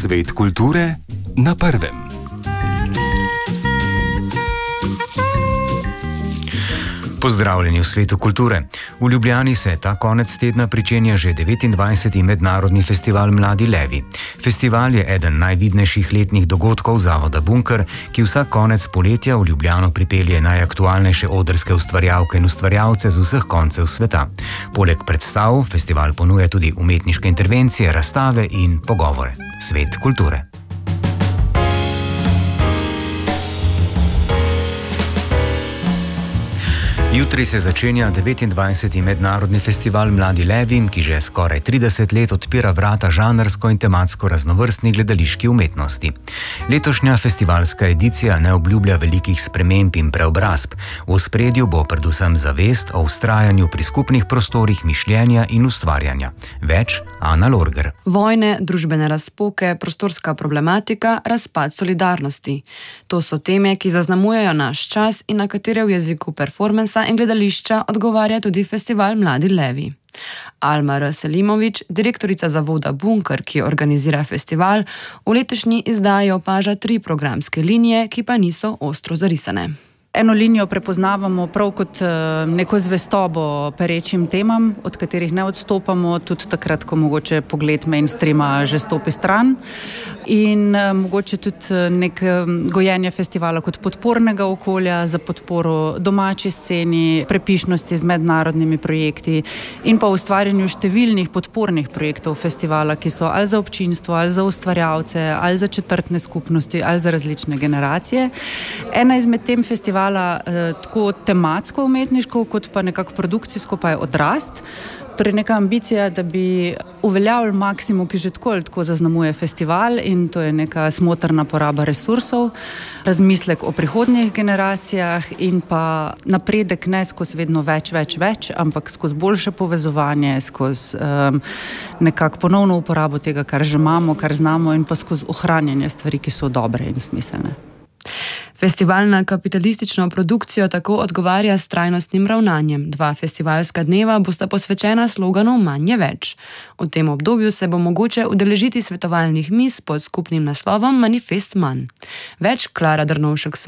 Svet kulture na prvem. Pozdravljeni v svetu kulture. V Ljubljani se ta konec tedna pričenja že 29. mednarodni festival Mladi levi. Festival je eden najvidnejših letnih dogodkov Zavoda Bunker, ki vsak konec poletja v Ljubljano pripelje najaktualnejše odrske ustvarjalke in ustvarjalce z vseh koncev sveta. Poleg predstav festival ponuja tudi umetniške intervencije, razstave in pogovore. Svet kulture. Jutri se začenja 29. mednarodni festival Mladi levi, ki že skoraj 30 let odpira vrata žanrsko in tematsko raznovrstni gledališki umetnosti. Letošnja festivalska edicija ne obljublja velikih sprememb in preobrazb. V ospredju bo predvsem zavest o vztrajanju pri skupnih prostorih mišljenja in ustvarjanja. Več Ana Lorger. Vojne, družbene razpoke, prostorska problematika, razpad solidarnosti. To so teme, ki zaznamujejo naš čas in na katere v jeziku performansa in gledališča odgovarja tudi festival Mladi levi. Alma R. Selimović, direktorica Zavoda Bunker, ki organizira festival, v letošnji izdaji opaža 3 programske linije, ki pa niso ostro zarisane. Eno linijo prepoznavamo prav kot neko zvestobo perečim temam, od katerih ne odstopamo, tudi takrat, ko mogoče pogled mainstreama že stopi stran. In mogoče tudi nek gojenje festivala kot podpornega okolja za podporo domači sceni, prepišnosti z mednarodnimi projekti in pa ustvarjanju številnih podpornih projektov festivala, ki so ali za občinstvo, ali za ustvarjalce, ali za četrtne skupnosti, ali za različne generacije. Ena izmed tem festivala tako tematsko umetniško, kot pa nekako produkcijsko pa je Odrast. Torej neka ambicija, da bi uveljavili maksimum, ki že tako zaznamuje festival, in to je neka smotrna poraba resursov, razmislek o prihodnjih generacijah in pa napredek ne skozi vedno več, ampak skozi boljše povezovanje, skozi nekako ponovno uporabo tega, kar že imamo, kar znamo, in pa skozi ohranjanje stvari, ki so dobre in smiselne. Festival na kapitalistično produkcijo tako odgovarja s trajnostnim ravnanjem. 2 festivalska dneva bosta posvečena sloganu Manj je več. V tem obdobju se bo mogoče udeležiti svetovalnih miz pod skupnim naslovom Manifest manj. Več Klara Drnovšek